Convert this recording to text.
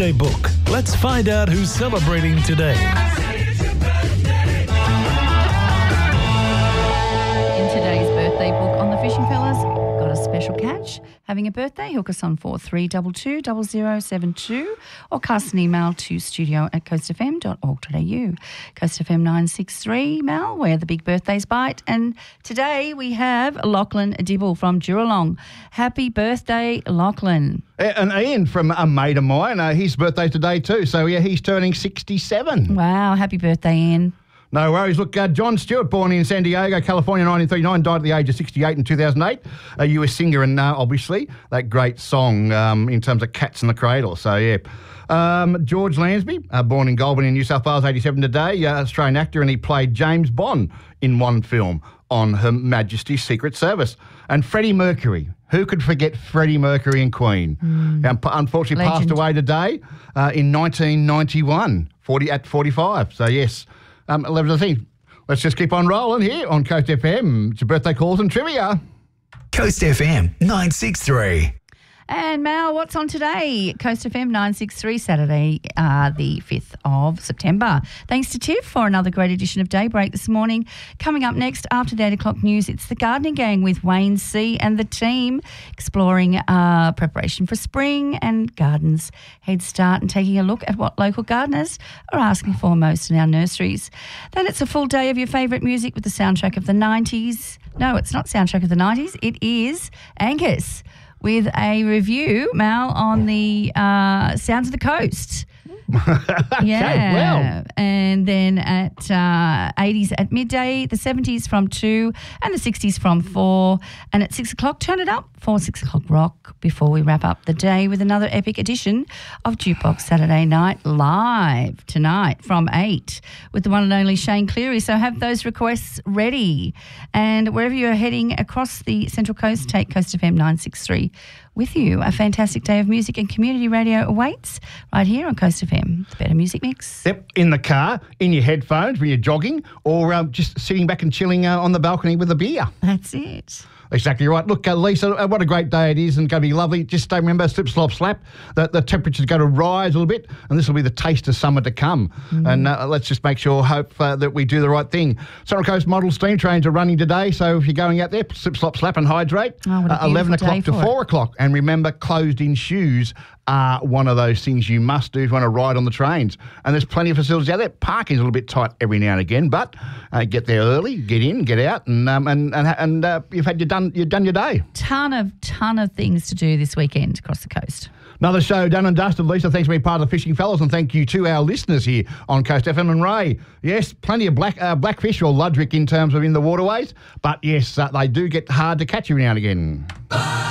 birthday book. Let's find out who's celebrating today. In today's birthday book on the Fishing Fellas, got a special catch. Having a birthday, hook us on 4322 0072 or cast an email to studio@coastfm.org.au. Coast FM 963, Mal, where the big birthdays bite. And today we have Lachlan Dibble from Juralong. Happy birthday, Lachlan. And Ian from a mate of mine, his birthday today too. So, yeah, he's turning 67. Wow, happy birthday, Ian. No worries. Look, John Stewart, born in San Diego, California, 1939, died at the age of 68 in 2008. A US singer and obviously that great song in terms of Cats in the Cradle. So, yeah. George Lansby, born in Goulburn in New South Wales, 87 today, Australian actor, and he played James Bond in one film on Her Majesty's Secret Service. And Freddie Mercury. Who could forget Freddie Mercury and Queen? Unfortunately Legend. passed away today in 1991, at 45. So, yes. 11 thing. Let's just keep on rolling here on Coast FM. It's your birthday calls and trivia. Coast FM 963. And Mal, what's on today? Coast FM 963, Saturday, the 5th of September. Thanks to Tiff for another great edition of Daybreak this morning. Coming up next after the 8 o'clock news, it's the Gardening Gang with Wayne C. and the team exploring preparation for spring and gardens head start and taking a look at what local gardeners are asking for most in our nurseries. Then it's a full day of your favourite music with the soundtrack of the 90s. No, it's not soundtrack of the 90s. It is Angus with a review, Mal, on the Sounds of the Coast. Okay, well. And then at 80s at midday, the 70s from 2 and the 60s from 4. And at 6 o'clock, turn it up for 6 o'clock rock before we wrap up the day with another epic edition of Jukebox Saturday Night Live tonight from 8 with the one and only Shane Cleary. So have those requests ready. And wherever you're heading across the Central Coast, take Coast FM 963 with you. A fantastic day of music and community radio awaits right here on Coast FM, the better music mix. Yep, in the car, in your headphones when you're jogging, or just sitting back and chilling on the balcony with a beer. That's it. Exactly right. Look, Lisa, what a great day it is and going to be lovely. Just remember, slip, slop, slap. The temperature's going to rise a little bit and this will be the taste of summer to come. And let's just make sure, hope that we do the right thing. Central Coast model steam trains are running today, so if you're going out there, slip, slop, slap and hydrate. 11 o'clock to 4 o'clock. And remember, closed-in shoes are one of those things you must do if you want to ride on the trains. And there's plenty of facilities out there. Parking's a little bit tight every now and again, but get there early, get in, get out, and you've done your day. Ton of things to do this weekend across the coast. Another show done and dusted. Lisa, thanks for being part of the Fishing Fellas, and thank you to our listeners here on Coast FM. And Ray, yes, plenty of blackfish or ludrick in terms of in the waterways, but yes, they do get hard to catch every now and again.